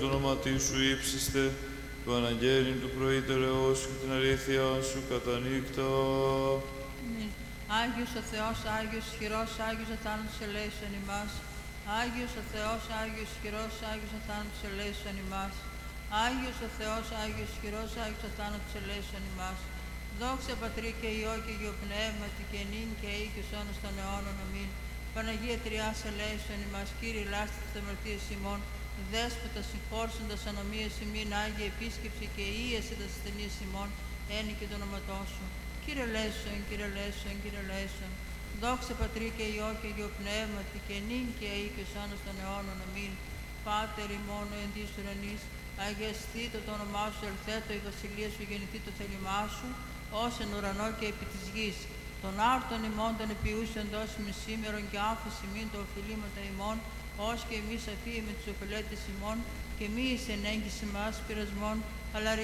το όνομα σου ύψιστε, του αναγγέλιν του προήτερεός και την αλήθεια σου κατά νύχτα. Άγιος ο Θεός, Άγιος ισχυρός, Άγιος αθάνατος ελέησον ημάς. Άγιος ο Θεός, Άγιος ισχυρός, Άγιος αθάνατος ελέησον ημάς. Άγιος ο Θεός, Άγιος ισχυρός, Άγιος αθάνατος ελέησον ημάς. Δόξα Πατρί και Υιό και Αγιο Πνεύματι και νυν και αεί και αιώνας των αιώνων. Αμήν. Παναγία Τριάς ελέησον ημάς, Κύριε λάστη της αμαρτίας ημών, Δέσποτα συγχώρσοντας ανομίες ημίν, Άγια επίσκεψη και ίεση τας ασθενείας ημών, ένι και το όνοματό σου. Κύριε λέσον, Κύριε λέσον, Κύριε λέσον. Δόξα Πατρί και Υιό και Αγιο Πνεύματι και νυν και αεί και αιώνας των αιώνων. Αμήν. Πάτερ ημών ο εν της ουρανής, αγιαστήτω το όνομά σου, ελθέτω η βασιλεία σου, γεννηθεί το θέλημά σου, ως εν ουρανό και επί της γης. Των άρτων ημών των επιούσεων δώσιμη σήμερον και άφηση μην το οφειλήματα ημών, ως και εμείς αφίεμε τους οφειλέτες ημών, και μη εις ενέγγιση μας πειρασμών, αλλά